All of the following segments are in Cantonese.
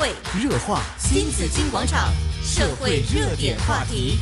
会， 热话新紫金广场社会热点话题。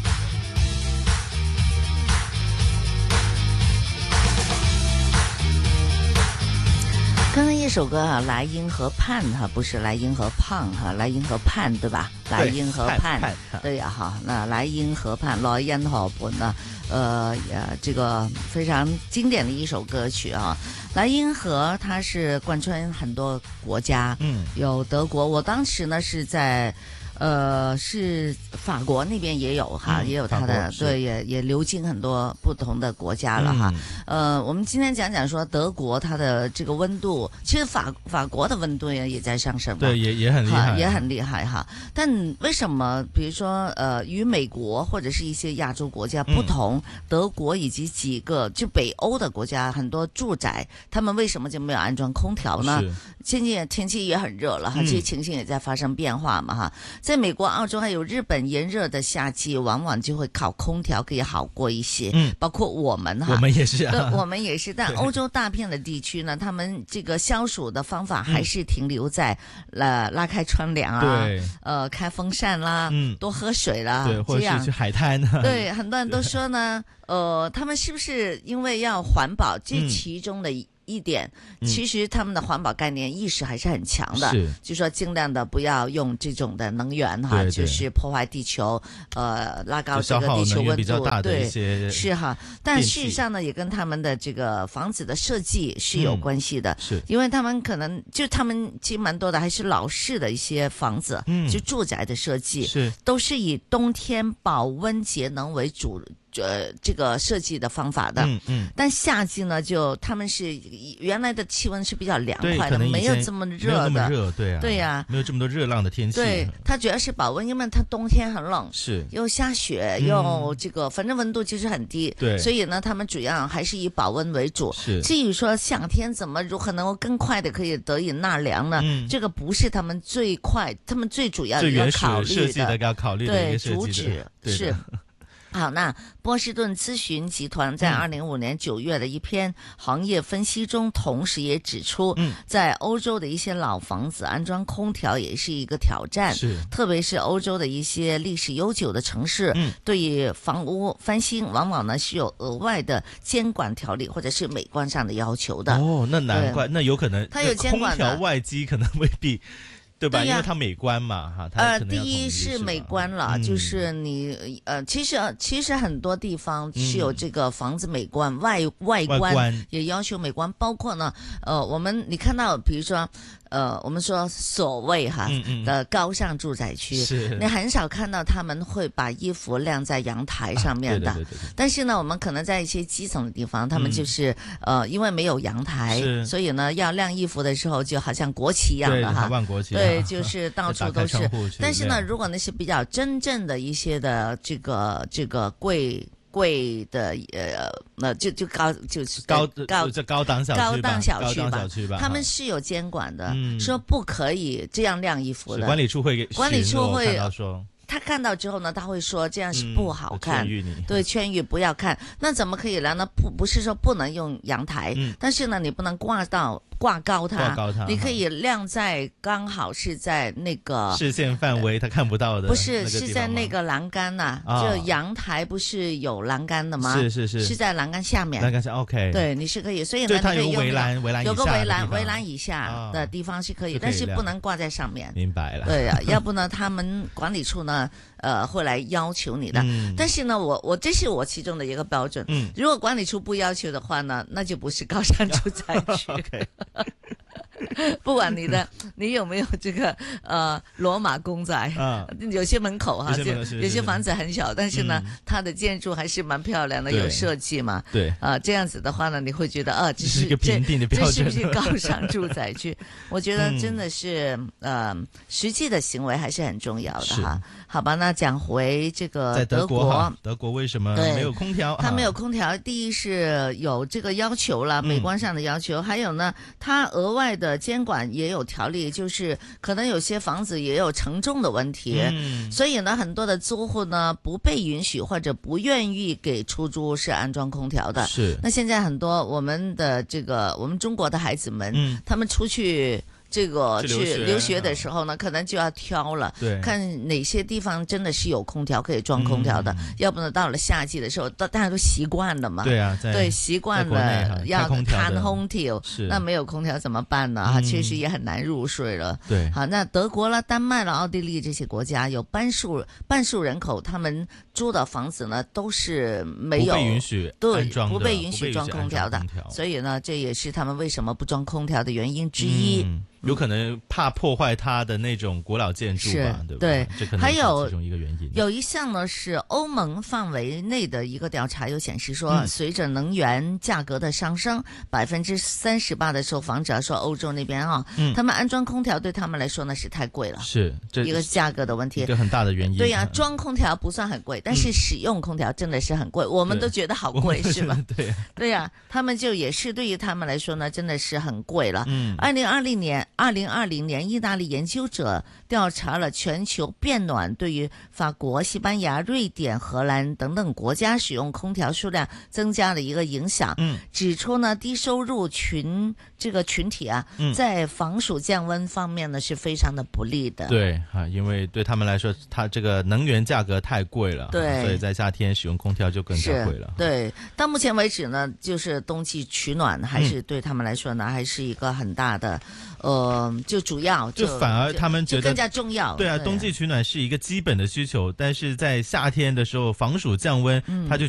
刚刚一首歌啊，莱茵河畔哈，不是莱茵河畔哈，莱茵河畔对吧？莱茵河畔，对呀哈。那莱茵河畔，莱茵河畔呢？这个非常经典的一首歌曲啊。莱茵河它是贯穿很多国家，有德国，我当时呢是在。是法国那边也有哈，也有它的，对，也流经很多不同的国家了哈。我们今天讲讲说德国它的这个温度，其实法国的温度也在上升嘛， 对，也很厉害， 也很厉害哈。但为什么比如说与美国或者是一些亚洲国家不同，德国以及几个就北欧的国家很多住宅，他们为什么就没有安装空调呢？现在天气也很热了哈，这些情形也在发生变化嘛哈。在美国、澳洲还有日本，炎热的夏季往往就会靠空调可以好过一些。包括我们哈， 我们也是啊， 对，我们也是。但欧洲大片的地区呢，他们这个消暑的方法还是停留在拉开窗帘啊，对，开风扇啦，多喝水啦， 对，或者是去海滩呢。 对，很多人都说呢，他们是不是因为要环保，这其中的一点，其实他们的环保概念意识还是很强的，就说尽量的不要用这种的能源哈，就是破坏地球，拉高这个地球温度，对，是哈。但事实上呢，也跟他们的这个房子的设计是有关系的，是因为他们可能就他们其实蛮多的还是老式的一些房子，就住宅的设计，都是以冬天保温节能为主。这个设计的方法的，但夏季呢，就他们是原来的气温是比较凉快的，没有这么热的，对呀， 没有这么多热浪的天气。 对，它主要是保温，因为它冬天很冷， 是又下雪，又这个，反正温度其实很低，对，所以呢，他们主要还是以保温为主。是，至于说夏天怎么如何能够更快的可以得以纳凉呢？这个不是他们最快，他们最主要的要考虑的， 设计的要考虑的一个设计的， 主旨是。好，那波士顿咨询集团在2005年9月的一篇行业分析中，同时也指出，在欧洲的一些老房子安装空调也是一个挑战，特别是欧洲的一些历史悠久的城市，对于房屋翻新往往呢是有额外的监管条例或者是美观上的要求的。 哦，那难怪，那有可能它有监管的， 空调外机可能未必。对吧？因为它美观嘛，哈。 第一是美观了，就是你其实很多地方是有这个房子美观，外观也要求美观，包括呢，你看到比如说。我们说所谓的高尚住宅区，你很少看到他们会把衣服晾在阳台上面的。但是呢，我们可能在一些基层的地方，他们就是因为没有阳台，所以呢，要晾衣服的时候就好像国旗一样的哈，对，就是到处都是。但是呢，如果那些比较真正的一些的这个贵的就是高档小区吧， 他们是有监管的，说不可以这样晾衣服的。 管理处会说。 他看到之后呢，他会说这样是不好看，对，劝喻不要看。那怎么可以呢？不是说不能用阳台，但是呢，你不能挂高它，你可以晾在刚好是在那个视线范围，他看不到的， 不是是在那个栏杆呐，就阳台不是有栏杆的吗？是在栏杆下面， 栏杆下 OK， 对，你是可以，所以呢， 它有围栏以下的地方是可以，但是不能挂在上面。 明白了， 对呀，要不呢，他们管理处呢。会来要求你的，但是呢，我这是我其中的一个标准。如果管理处不要求的话呢，那就不是高尚住宅区。不管你有没有这个罗马公仔，有些门口哈，有些房子很小，但是呢，它的建筑还是蛮漂亮的，有设计嘛。对这样子的话呢，你会觉得这是一个评定的标准， 这是不是高尚住宅区？我觉得真的是实际的行为还是很重要的哈。好吧，那讲回这个在德国为什么没有空调？ 它没有空调，第一是有这个要求了，美观上的要求，还有呢，它额外的监管也有条例，就是可能有些房子也有承重的问题，所以呢，很多的租户呢不被允许或者不愿意给出租是安装空调的。是，那现在很多我们中国的孩子们，他们出去这个去留学的时候呢，可能就要挑了， 对， 看哪些地方真的是有空调可以装空调的，要不呢到了夏季的时候，大家都习惯了嘛， 对啊， 对，习惯了要看空调，那没有空调怎么办呢？确实也很难入睡了。 对， 好，那德国了、丹麦了、奥地利这些国家有半数人口，他们租的房子呢都是没有不被允许装空调的，所以呢，这也是他们为什么不装空调的原因之一。 有可能怕破坏它的那种古老建筑吧，对不对？这可能是其中一个原因。 有一项呢是欧盟范围内的一个调查，有显示说，随着能源价格的上升，38%的受访者说，欧洲那边他们安装空调对他们来说呢是太贵了， 是这一个价格的问题， 一个很大的原因。 对呀，装空调不算很贵，但是使用空调真的是很贵，我们都觉得好贵，是吧？对呀，他们就也是对于他们来说呢，真的是很贵了。2020年，意大利研究者调查了全球变暖对于法国、西班牙、瑞典、荷兰等等国家使用空调数量增加的一个影响。指出呢，低收入群体啊，在防暑降温方面呢是非常的不利的。 对啊，因为对他们来说，它这个能源价格太贵了， 对， 所以在夏天使用空调就更加贵了。 对，到目前为止呢，就是冬季取暖还是对他们来说呢，还是一个很大的。就主要就反而他们觉得更加重要。 对啊，冬季取暖是一个基本的需求，但是在夏天的时候防暑降温，他就